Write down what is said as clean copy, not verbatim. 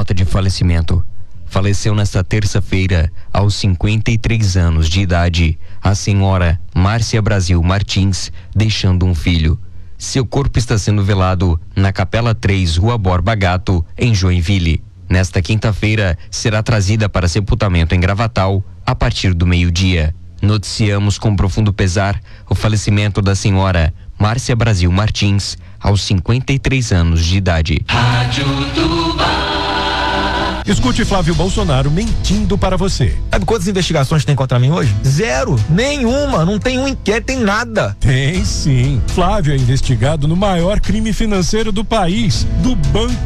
nota de falecimento. Faleceu nesta terça-feira, aos 53 anos de idade, a senhora Márcia Brasil Martins, deixando um filho. Seu corpo está sendo velado na Capela 3, Rua Borba Gato, em Joinville. Nesta quinta-feira, será trazida para sepultamento em Gravatal, a partir do meio-dia. Noticiamos com profundo pesar o falecimento da senhora Márcia Brasil Martins, aos 53 anos de idade. Rádio Tubá. Escute Flávio Bolsonaro mentindo para você. Sabe quantas investigações tem contra mim hoje? Zero. Nenhuma. Não tem um inquérito, tem nada. Tem sim. Flávio é investigado no maior crime financeiro do país, do Banco